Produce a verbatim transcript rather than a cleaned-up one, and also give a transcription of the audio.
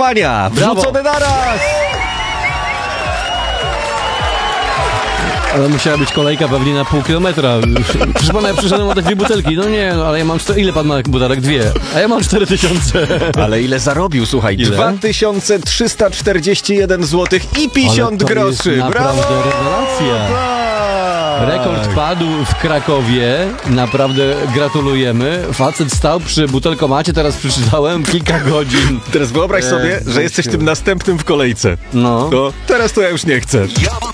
opakowania, wrzucone naraz! Ale musiała być kolejka pewnie na pół kilometra. Proszę pana, ja przyszedłem o te dwie butelki. No nie, no ale ja mam... Cztery... Ile pan ma butelek? Dwie. A ja mam cztery tysiące. Ale ile zarobił, słuchaj? Ile? dwa tysiące trzysta czterdzieści jeden złotych i pięćdziesiąt Ale to groszy. jest naprawdę Brawo! rewelacja. Tak. Rekord padł w Krakowie. Naprawdę gratulujemy. Facet stał przy butelkomacie, teraz przeczytałem, kilka godzin. Teraz wyobraź sobie, Jezu. że jesteś tym następnym w kolejce. No. To teraz to ja już nie chcę.